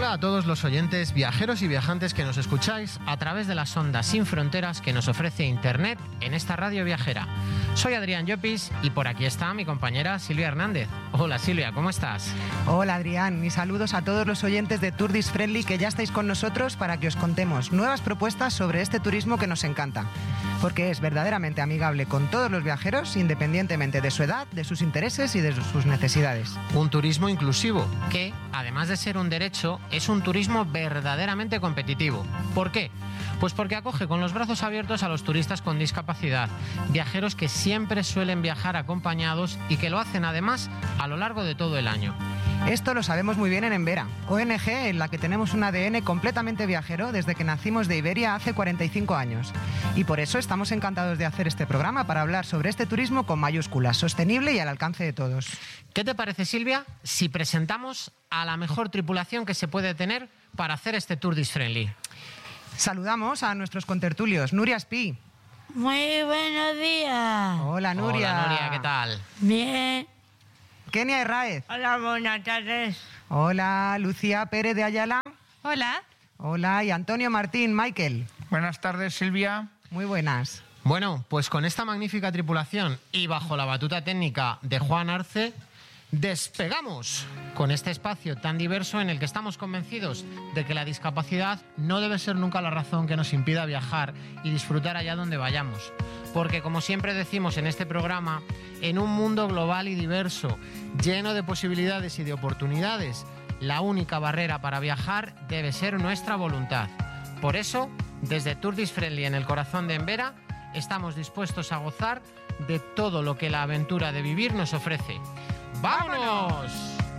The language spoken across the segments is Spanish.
Hola a todos los oyentes, viajeros y viajantes que nos escucháis a través de las ondas sin fronteras que nos ofrece Internet en esta radio viajera. Soy Adrián Llopis y por aquí está mi compañera Silvia Hernández. Hola Silvia, ¿cómo estás? Hola Adrián, y saludos a todos los oyentes de Tourdis Friendly que ya estáis con nosotros para que os contemos nuevas propuestas sobre este turismo que nos encanta, porque es verdaderamente amigable con todos los viajeros independientemente de su edad, de sus intereses y de sus necesidades. Un turismo inclusivo que, además de ser un derecho, es un turismo verdaderamente competitivo. ¿Por qué? Pues porque acoge con los brazos abiertos a los turistas con discapacidad, viajeros que siempre suelen viajar acompañados y que lo hacen además a lo largo de todo el año. Esto lo sabemos muy bien en Envera, ONG en la que tenemos un ADN completamente viajero desde que nacimos de Iberia hace 45 años. Y por eso estamos encantados de hacer este programa para hablar sobre este turismo con mayúsculas, sostenible y al alcance de todos. ¿Qué te parece, Silvia, si presentamos a la mejor tripulación que se puede tener para hacer este Tourdis Friendly? Saludamos a nuestros contertulios. Nuria Espí. Muy buenos días. Hola Nuria. Hola Nuria, ¿qué tal? Bien. Kenia Herráez. Hola, buenas tardes. Hola Lucía Pérez de Ayala. Hola. Hola, y Antonio Martín. Michael. Buenas tardes, Silvia. Muy buenas. Bueno, pues con esta magnífica tripulación y bajo la batuta técnica de Juan Arce, despegamos con este espacio tan diverso en el que estamos convencidos de que la discapacidad no debe ser nunca la razón que nos impida viajar y disfrutar allá donde vayamos. Porque, como siempre decimos en este programa, en un mundo global y diverso, lleno de posibilidades y de oportunidades, la única barrera para viajar debe ser nuestra voluntad. Por eso, desde Tourdis Friendly en el corazón de Envera, estamos dispuestos a gozar de todo lo que la aventura de vivir nos ofrece. ¡Vámonos!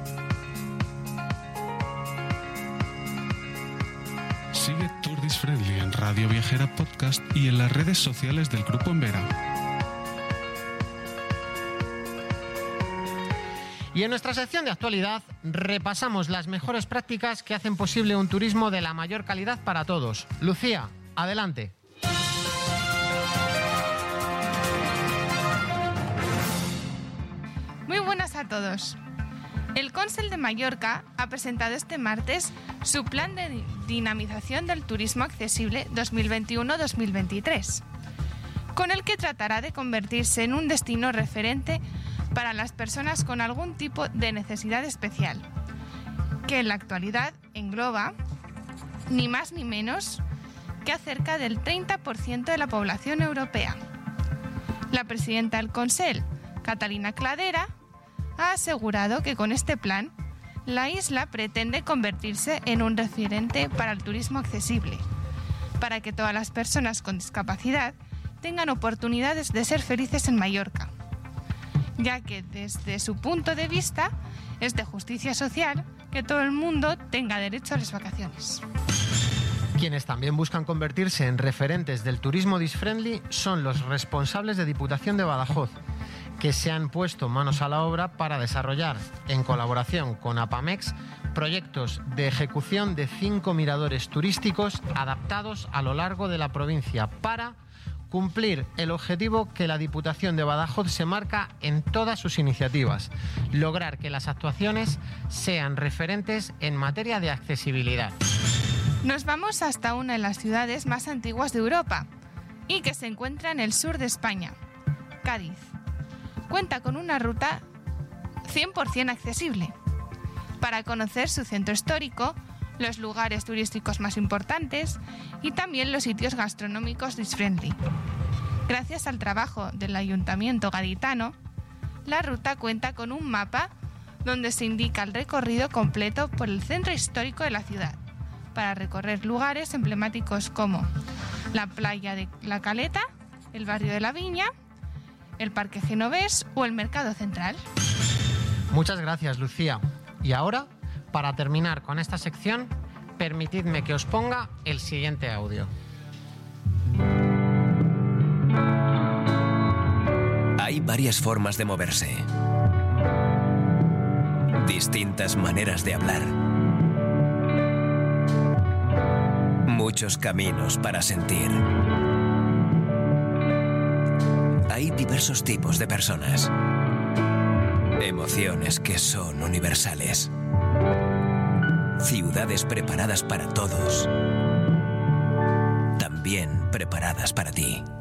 Sigue Tourdis Friendly en Radio Viajera Podcast y en las redes sociales del Grupo Envera. Y en nuestra sección de actualidad repasamos las mejores prácticas que hacen posible un turismo de la mayor calidad para todos. Lucía, adelante. Muy buenas a todos. El Consell de Mallorca ha presentado este martes su plan de dinamización del turismo accesible 2021-2023, con el que tratará de convertirse en un destino referente para las personas con algún tipo de necesidad especial, que en la actualidad engloba ni más ni menos que a cerca del 30% de la población europea. La presidenta del Consell, Catalina Cladera, ha asegurado que con este plan, la isla pretende convertirse en un referente para el turismo accesible, para que todas las personas con discapacidad tengan oportunidades de ser felices en Mallorca, ya que desde su punto de vista es de justicia social que todo el mundo tenga derecho a las vacaciones. Quienes también buscan convertirse en referentes del turismo disfriendly son los responsables de Diputación de Badajoz, que se han puesto manos a la obra para desarrollar, en colaboración con APAMEX, proyectos de ejecución de 5 miradores turísticos adaptados a lo largo de la provincia para cumplir el objetivo que la Diputación de Badajoz se marca en todas sus iniciativas: lograr que las actuaciones sean referentes en materia de accesibilidad. Nos vamos hasta una de las ciudades más antiguas de Europa y que se encuentra en el sur de España, Cádiz. Cuenta con una ruta 100% accesible para conocer su centro histórico, los lugares turísticos más importantes y también los sitios gastronómicos disfriendly. Gracias al trabajo del Ayuntamiento gaditano, la ruta cuenta con un mapa donde se indica el recorrido completo por el centro histórico de la ciudad, para recorrer lugares emblemáticos como la playa de La Caleta, el barrio de la Viña, el Parque Genovés o el Mercado Central. Muchas gracias, Lucía. Y ahora, para terminar con esta sección, permitidme que os ponga el siguiente audio. Hay varias formas de moverse, distintas maneras de hablar, muchos caminos para sentir. Hay diversos tipos de personas, emociones que son universales. Ciudades preparadas para todos. También preparadas para ti.